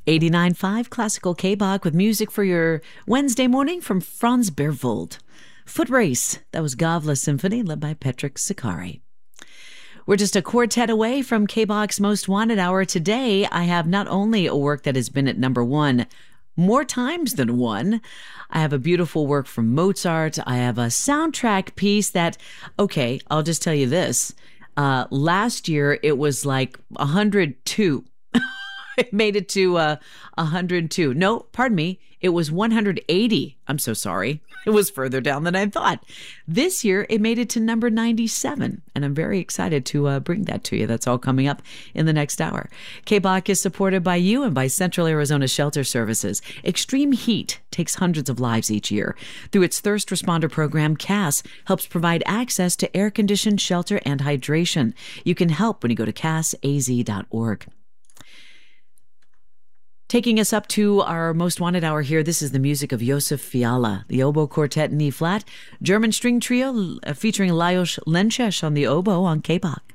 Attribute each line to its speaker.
Speaker 1: 89.5 Classical K-Bach with music for your Wednesday morning from Franz Berwald. Foot Race, that was Gavla Symphony led by Petrik Sakari. We're just a quartet away from K-Bach's Most Wanted Hour. Today, I have not only a work that has been at number one more times than one, I have a beautiful work from Mozart. I have a soundtrack piece that, okay, I'll just tell you this. Last year, it was like 102. It made it to 102. No, pardon me. It was 180. I'm so sorry. It was further down than I thought. This year, it made it to number 97, and I'm very excited to bring that to you. That's all coming up in the next hour. K-Bach is supported by you and by Central Arizona Shelter Services. Extreme heat takes hundreds of lives each year. Through its Thirst Responder program, CAS helps provide access to air-conditioned shelter and hydration. You can help when you go to casaz.org. Taking us up to our Most Wanted Hour here, this is the music of Josef Fiala, the oboe quartet in E-flat, German string trio featuring Lajos Lences on the oboe on K-Bach.